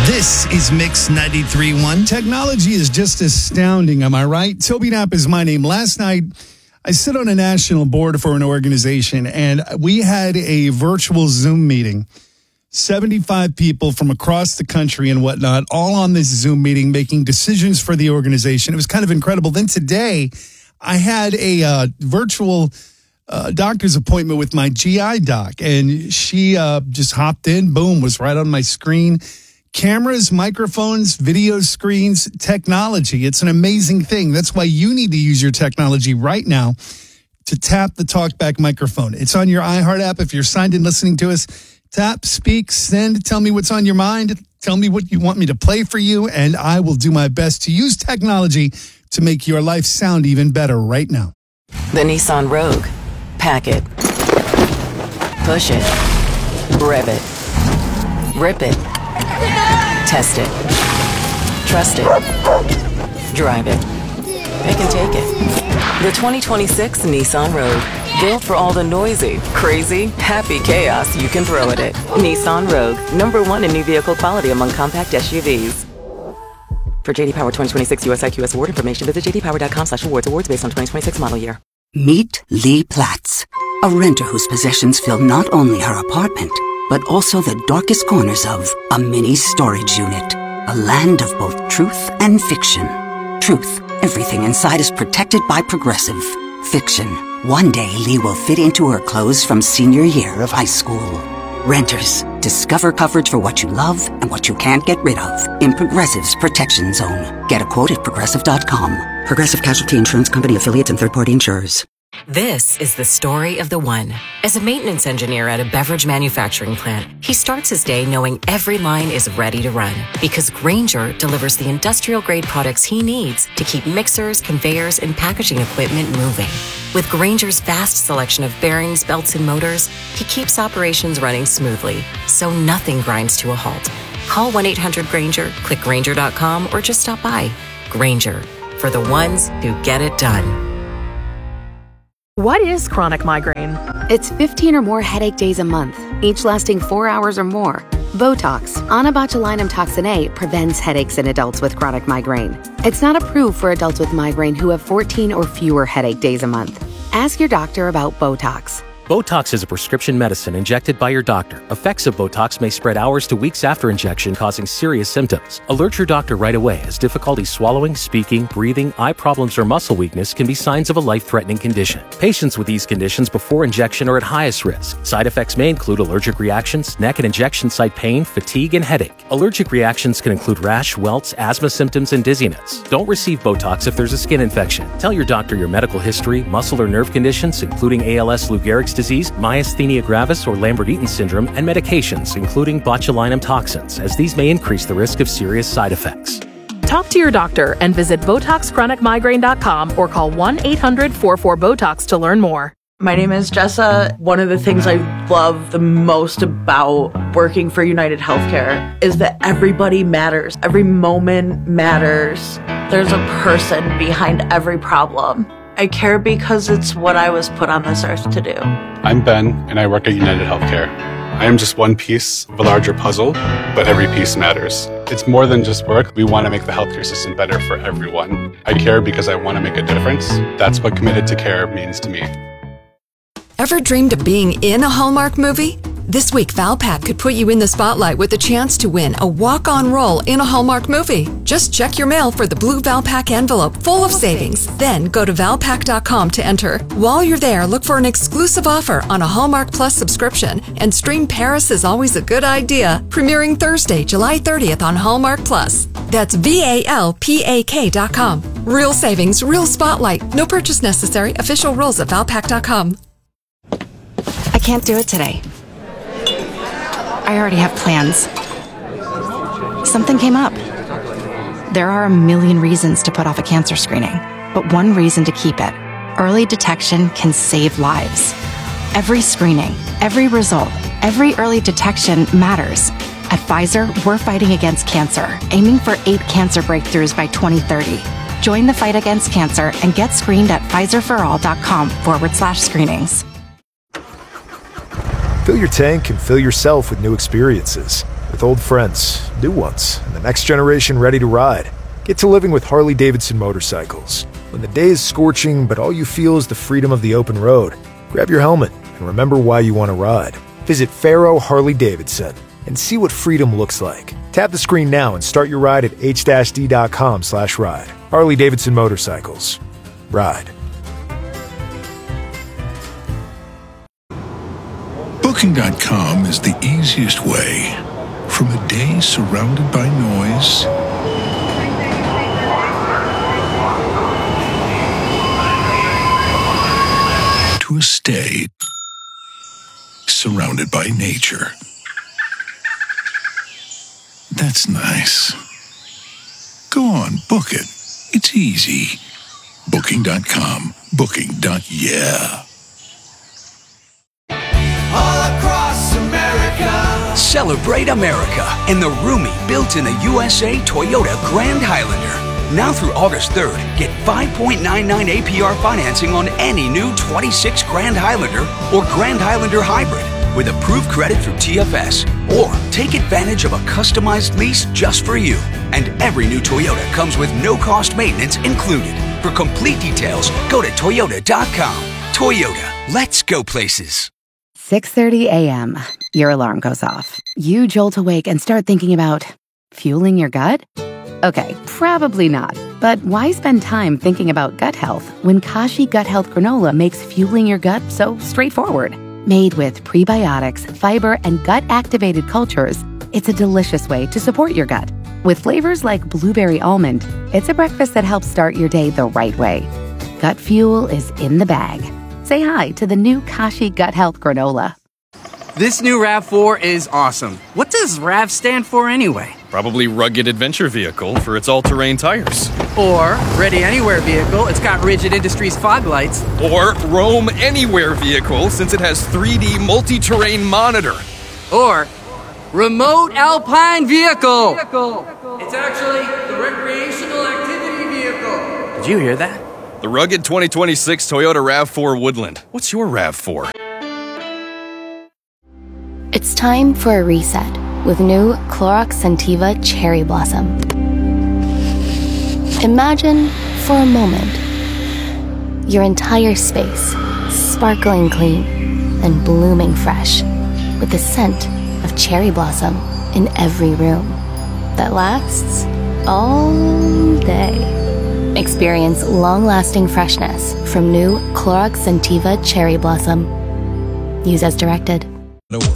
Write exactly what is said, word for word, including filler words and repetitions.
This is Mix ninety-three point one. Technology is just astounding, am I right? Toby Knapp is my name. Last night, I sit on a national board for an organization, and we had a virtual Zoom meeting. seventy-five people from across the country and whatnot, all on this Zoom meeting, making decisions for the organization. It was kind of incredible. Then today, I had a uh, virtual uh, doctor's appointment with my G I doc, and she uh, just hopped in, boom, was right on my screen. Cameras, microphones, video screens, technology. It's an amazing thing. That's why you need to use your technology right now to tap the TalkBack microphone. It's on your iHeart app. If you're signed in listening to us, tap, speak, send, tell me what's on your mind. Tell me what you want me to play for you, and I will do my best to use technology to make your life sound even better right now. The Nissan Rogue. Pack it. Push it. Rev it. Rip it. Test it. Trust it. Drive it. Pick and take it. The twenty twenty-six Nissan Rogue. Built for all the noisy, crazy, happy chaos you can throw at it. Nissan Rogue. Number one in new vehicle quality among compact S U Vs. For J D Power twenty twenty-six U S I Q S award information, visit j d power dot com slash awards. Awards based on twenty twenty-six model year. Meet Lee Platts, a renter whose possessions fill not only her apartment, but also the darkest corners of a mini storage unit. A land of both truth and fiction. Truth. Everything inside is protected by Progressive. Fiction. One day Lee will fit into her clothes from senior year of high school. Renters. Discover coverage for what you love and what you can't get rid of in Progressive's Protection Zone. Get a quote at progressive dot com. Progressive Casualty Insurance Company affiliates and third-party insurers. This is the story of the one. As a maintenance engineer at a beverage manufacturing plant, he starts his day knowing every line is ready to run because Grainger delivers the industrial-grade products he needs to keep mixers, conveyors, and packaging equipment moving. With Grainger's vast selection of bearings, belts, and motors, he keeps operations running smoothly, so nothing grinds to a halt. Call one eight hundred Grainger, click Grainger dot com, or just stop by. Grainger, for the ones who get it done. What is chronic migraine? It's fifteen or more headache days a month, each lasting four hours or more. Botox, onabotulinum toxin A, prevents headaches in adults with chronic migraine. It's not approved for adults with migraine who have fourteen or fewer headache days a month. Ask your doctor about Botox. Botox is a prescription medicine injected by your doctor. Effects of Botox may spread hours to weeks after injection, causing serious symptoms. Alert your doctor right away, as difficulty swallowing, speaking, breathing, eye problems, or muscle weakness can be signs of a life-threatening condition. Patients with these conditions before injection are at highest risk. Side effects may include allergic reactions, neck and injection site pain, fatigue, and headache. Allergic reactions can include rash, welts, asthma symptoms, and dizziness. Don't receive Botox if there's a skin infection. Tell your doctor your medical history, muscle or nerve conditions, including A L S, Lou Gehrig's disease, myasthenia gravis, or Lambert-Eaton syndrome, and medications, including botulinum toxins, as these may increase the risk of serious side effects. Talk to your doctor and visit Botox Chronic Migraine dot com or call one eight hundred four four BOTOX to learn more. My name is Jessa. One of the things I love the most about working for United Healthcare is that everybody matters. Every moment matters. There's a person behind every problem. I care because it's what I was put on this earth to do. I'm Ben, and I work at United Healthcare. I am just one piece of a larger puzzle, but every piece matters. It's more than just work. We want to make the healthcare system better for everyone. I care because I want to make a difference. That's what Committed to Care means to me. Ever dreamed of being in a Hallmark movie? This week, Valpak could put you in the spotlight with a chance to win a walk-on role in a Hallmark movie. Just check your mail for the blue Valpak envelope full of savings. Then go to valpak dot com to enter. While you're there, look for an exclusive offer on a Hallmark Plus subscription and stream Paris is Always a Good Idea, premiering Thursday, July thirtieth on Hallmark Plus. That's V A L P A K dot com. Real savings, real spotlight. No purchase necessary. Official rules at valpak dot com. I can't do it today. I already have plans. Something came up. There are a million reasons to put off a cancer screening, but one reason to keep it. Early detection can save lives. Every screening, every result, every early detection matters. At Pfizer, we're fighting against cancer, aiming for eight cancer breakthroughs by twenty thirty. Join the fight against cancer and get screened at Pfizer for all dot com forward slash screenings. Fill your tank and fill yourself with new experiences. with old friends, new ones, and the next generation ready to ride. Get to living with Harley-Davidson motorcycles. When the day is scorching, but all you feel is the freedom of the open road, grab your helmet and remember why you want to ride. Visit Faro Harley-Davidson and see what freedom looks like. Tap the screen now and start your ride at h d dot com slash ride. Harley-Davidson Motorcycles. Ride. Booking dot com is the easiest way. From a day surrounded by noise to a stay surrounded by nature. That's nice. Go on, book it. It's easy. Booking dot com. Booking. Yeah. All across America. Celebrate America in the roomy, built in the U S A Toyota Grand Highlander. Now through August third, get five point nine nine A P R financing on any new twenty-six Grand Highlander or Grand Highlander Hybrid with approved credit through T F S. Or take advantage of a customized lease just for you. And every new Toyota comes with no-cost maintenance included. For complete details, go to toyota dot com. Toyota, let's go places. six thirty a.m. Your alarm goes off. You jolt awake and start thinking about fueling your gut? Okay, probably not. But why spend time thinking about gut health when Kashi Gut Health Granola makes fueling your gut so straightforward? Made with prebiotics, fiber, and gut-activated cultures, it's a delicious way to support your gut. With flavors like blueberry almond, it's a breakfast that helps start your day the right way. Gut fuel is in the bag. Say hi to the new Kashi Gut Health Granola. This new RAV four is awesome. What does RAV stand for anyway? Probably Rugged Adventure Vehicle for its all-terrain tires. Or Ready Anywhere Vehicle, it's got Rigid Industries fog lights. Or Roam Anywhere Vehicle, since it has three D multi-terrain monitor. Or Remote Alpine Vehicle. It's actually the Recreational Activity Vehicle. Did you hear that? The rugged twenty twenty-six Toyota RAV four Woodland. What's your RAV four? It's time for a reset with new Clorox Scentiva Cherry Blossom. Imagine, for a moment, your entire space sparkling clean and blooming fresh with the scent of cherry blossom in every room that lasts all day. Experience long-lasting freshness from new Clorox Scentiva Cherry Blossom. Use as directed.